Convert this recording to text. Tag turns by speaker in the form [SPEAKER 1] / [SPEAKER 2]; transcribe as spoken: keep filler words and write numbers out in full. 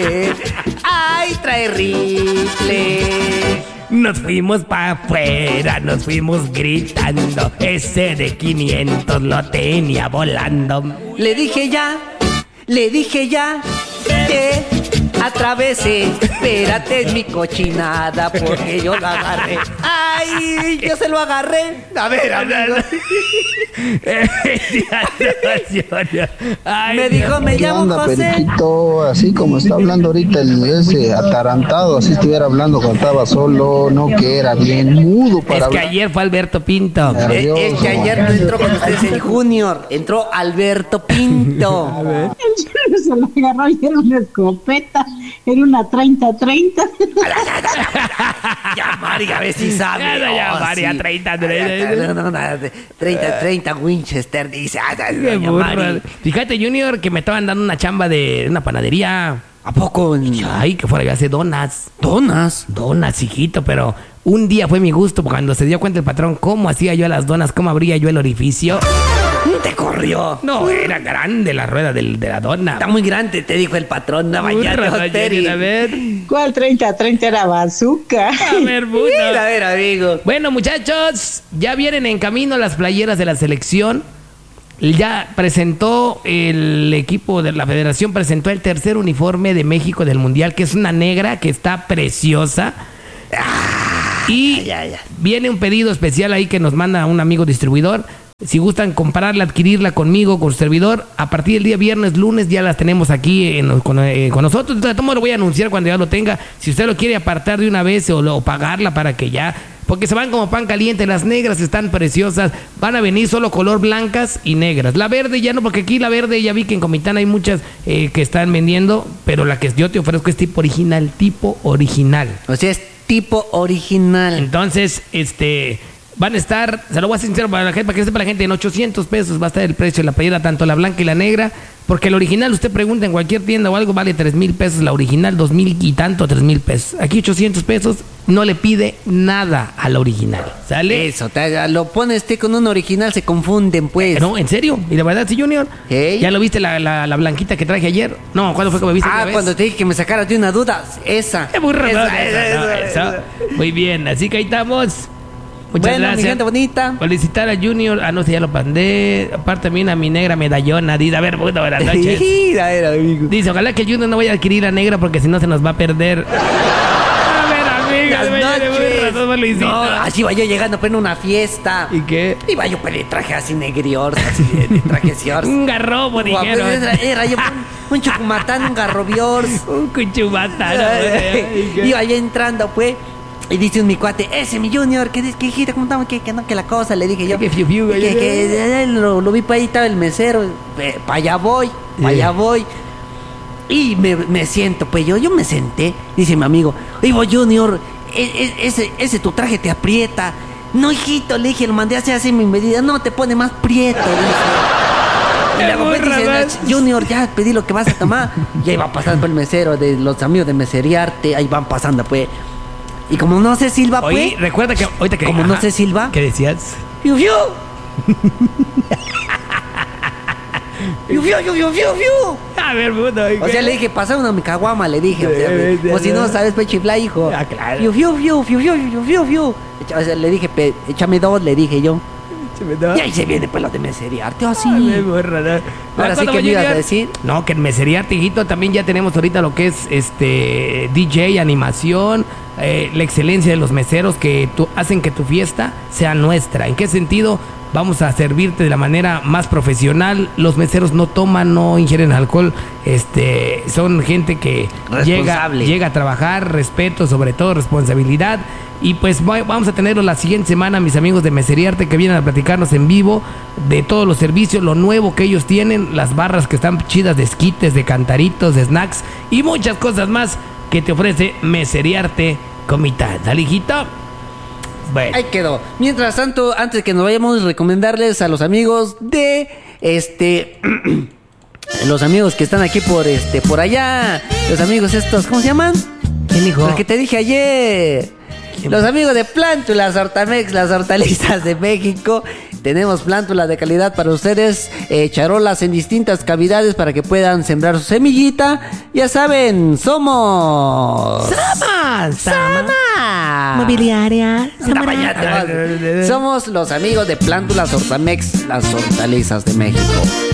[SPEAKER 1] rifle. Ay, trae rifle.
[SPEAKER 2] Nos fuimos para afuera, nos fuimos gritando. Ese de quinientos lo tenía volando.
[SPEAKER 1] Le dije ya, le dije ya, que atravesé. Espérate, es mi cochinada, porque yo lo agarré. Ay, yo se lo agarré. A ver, amigo.
[SPEAKER 2] Ay,
[SPEAKER 1] me dijo, me
[SPEAKER 3] ¿Qué
[SPEAKER 1] llamo
[SPEAKER 3] onda,
[SPEAKER 1] José.
[SPEAKER 3] Periquito? Así como está hablando ahorita el ese atarantado, así estuviera hablando cuando estaba solo, no, que era bien mudo para
[SPEAKER 2] Es que
[SPEAKER 3] hablar.
[SPEAKER 2] ayer fue Alberto Pinto.
[SPEAKER 1] Es, es que ayer no entró con ustedes el Junior, entró Alberto Pinto.
[SPEAKER 4] A ver. Se lo agarró y era una escopeta, era una treinta treinta.
[SPEAKER 1] Ya, María, a ver si sabe.
[SPEAKER 2] Ya, ya,
[SPEAKER 1] Oh,
[SPEAKER 2] María,
[SPEAKER 1] sí.
[SPEAKER 2] treinta,
[SPEAKER 1] No, no, no, treinta, treinta Winchester, dice. Ah,
[SPEAKER 2] Qué
[SPEAKER 1] doña
[SPEAKER 2] burra.
[SPEAKER 1] Mari.
[SPEAKER 2] Fíjate, Junior, que me estaban dando una chamba de una panadería.
[SPEAKER 1] ¿A poco?
[SPEAKER 2] Ay, que fuera, yo hace donas.
[SPEAKER 1] ¿Donas?
[SPEAKER 2] Donas, hijito, pero un día fue mi gusto cuando se dio cuenta el patrón cómo hacía yo las donas, cómo abría yo el orificio.
[SPEAKER 1] Te corrió.
[SPEAKER 2] No, era grande la rueda del, de la dona.
[SPEAKER 1] Está muy grande, te dijo el patrón. No, vaya,
[SPEAKER 2] Burra,
[SPEAKER 1] no,
[SPEAKER 2] doña
[SPEAKER 1] Teri.
[SPEAKER 2] Irene, a ver.
[SPEAKER 4] ¿Cuál treinta treinta era bazooka?
[SPEAKER 2] A ver, puta.
[SPEAKER 1] Mira, a ver, amigo.
[SPEAKER 2] Bueno, muchachos, ya vienen en camino las playeras de la selección. Ya presentó el equipo de la federación, presentó el tercer uniforme de México del Mundial, que es una negra que está preciosa. Y
[SPEAKER 1] ya, ya.
[SPEAKER 2] viene un pedido especial ahí que nos manda un amigo distribuidor. Si gustan comprarla, adquirirla conmigo, con su servidor, a partir del día viernes, lunes, ya las tenemos aquí en- con, eh, con nosotros. Entonces, todo lo voy a anunciar cuando ya lo tenga. Si usted lo quiere apartar de una vez o, lo- o pagarla para que ya... Porque se van como pan caliente, las negras están preciosas. Van a venir solo color blancas y negras. La verde ya no, porque aquí la verde ya vi que en Comitán hay muchas eh, que están vendiendo, pero la que yo te ofrezco es tipo original, tipo original.
[SPEAKER 1] O sea, es tipo original.
[SPEAKER 2] Entonces, este... Van a estar, se lo voy a ser sincero para la gente, para que sepa la gente, en ochocientos pesos va a estar el precio de la playera, tanto la blanca y la negra, porque el original, usted pregunta en cualquier tienda o algo, vale tres mil pesos, la original dos mil y tanto, tres mil pesos. Aquí ochocientos pesos, no le pide nada a la original, ¿sale?
[SPEAKER 1] Eso, te- lo pones te con un original, se confunden, pues.
[SPEAKER 2] No, en serio, y la verdad, sí, Junior.
[SPEAKER 1] ¿Hey?
[SPEAKER 2] ¿Ya lo viste la, la, la blanquita que traje ayer? No, ¿cuándo fue que me viste?
[SPEAKER 1] Ah,
[SPEAKER 2] otra vez?
[SPEAKER 1] cuando te dije que me sacaras de una duda, esa.
[SPEAKER 2] ¡Qué burra!
[SPEAKER 1] Esa,
[SPEAKER 2] no,
[SPEAKER 1] esa,
[SPEAKER 2] esa, no,
[SPEAKER 1] esa,
[SPEAKER 2] esa. Muy bien, así que ahí estamos. Muchas
[SPEAKER 1] Bueno,
[SPEAKER 2] gracias.
[SPEAKER 1] mi gente bonita.
[SPEAKER 2] Felicitar a Junior. Ah, no sé, ya lo mandé. Aparte también a mi negra medallona. Dice, a ver, puta, buenas noches.
[SPEAKER 1] Mira, a ver, amigo.
[SPEAKER 2] Dice, ojalá que Junior no vaya a adquirir la negra porque si no se nos va a perder. A ver, amiga,
[SPEAKER 1] Las
[SPEAKER 2] me llene burra,
[SPEAKER 1] noches.
[SPEAKER 2] todo Luisito.
[SPEAKER 1] No, así iba yo llegando pues, en una fiesta.
[SPEAKER 2] ¿Y qué?
[SPEAKER 1] Iba yo pues de traje así negrior, así de, de traje siors.
[SPEAKER 2] Un garrobo,
[SPEAKER 1] Guapo,
[SPEAKER 2] dijeron.
[SPEAKER 1] Era, era yo un, un chucumatán, un garrobiors.
[SPEAKER 2] Un cuchubata, ¿no?
[SPEAKER 1] Iba yo entrando, pues. Y dice un mi cuate, ese mi Junior, ¿qué, qué hijita? ¿Cómo estamos? Que, que no, que la cosa, le dije yo.
[SPEAKER 2] Que fiu, fiu,
[SPEAKER 1] que, que, que, lo, lo vi para ahí, estaba el mesero. Para allá voy, para allá voy. Y me, me siento, pues yo, yo me senté. Dice mi amigo, oye, vos, Junior, e- e- ese, ese tu traje te aprieta. No, hijito, le dije, lo mandé así, así mi medida. No, te pone más prieto, dice. Y luego pues, dice, Junior, ya pedí lo que vas a tomar. Y ahí va pasando el mesero de los amigos de Meseriarte. Ahí van pasando, pues. Y como no se silba, pues.
[SPEAKER 2] Oye, recuerda que ahorita que...
[SPEAKER 1] Como no
[SPEAKER 2] ajá,
[SPEAKER 1] se silba.
[SPEAKER 2] ¿Qué decías?
[SPEAKER 1] ¡Fiu, fiu! ¡Fiu, fiu, fiu, fiu, fiu, fiu!
[SPEAKER 2] A ver, puto.
[SPEAKER 1] O sea, le dije, pasa una mi caguama, le dije. O, sea,
[SPEAKER 2] Sí, sí,
[SPEAKER 1] o si
[SPEAKER 2] sí.
[SPEAKER 1] no sabes, pe chifla, hijo.
[SPEAKER 2] Ah, claro.
[SPEAKER 1] Fiu, fiu, fiu, fiu, fiu, fiu, fiu, fiu. O sea, le dije, pe, échame dos, le dije yo. Y ahí se viene pues lo de Meseriarte, así.
[SPEAKER 2] Ay, burra, ¿no?
[SPEAKER 1] Ahora sí
[SPEAKER 2] ¿Cuándo
[SPEAKER 1] que
[SPEAKER 2] va
[SPEAKER 1] me ibas a
[SPEAKER 2] llegar?
[SPEAKER 1] decir.
[SPEAKER 2] No, que en Meseriarte, hijito, también ya tenemos ahorita lo que es este D J, animación, eh, la excelencia de los meseros que tu- hacen que tu fiesta sea nuestra. ¿En qué sentido? Vamos a servirte de la manera más profesional. Los meseros no toman, no ingieren alcohol. Este, son gente que llega,
[SPEAKER 1] Responsable.
[SPEAKER 2] llega a trabajar, respeto, sobre todo responsabilidad. Y pues va- vamos a tenerlo la siguiente semana, mis amigos de Meseriarte, que vienen a platicarnos en vivo de todos los servicios, lo nuevo que ellos tienen, las barras que están chidas de esquites, de cantaritos, de snacks y muchas cosas más que te ofrece Meseriarte Comitán. ¿Sale, hijito? Bueno.
[SPEAKER 1] Ahí quedó. Mientras tanto, antes que nos vayamos, recomendarles a los amigos de este. Los amigos que están aquí por este, por allá. Los amigos estos, ¿cómo se llaman?
[SPEAKER 2] ¿Quién dijo?
[SPEAKER 1] Los que te dije ayer. Los amigos de Plántulas Hortamex, las hortalizas de México, Tenemos plántulas de calidad para ustedes, eh, charolas en distintas cavidades para que puedan sembrar su semillita. Ya saben, somos...
[SPEAKER 2] ¡Sama!
[SPEAKER 1] ¡Sama!
[SPEAKER 2] Mobiliaria.
[SPEAKER 1] No, ya te vas. Somos los amigos de Plántulas Hortamex, las hortalizas de México.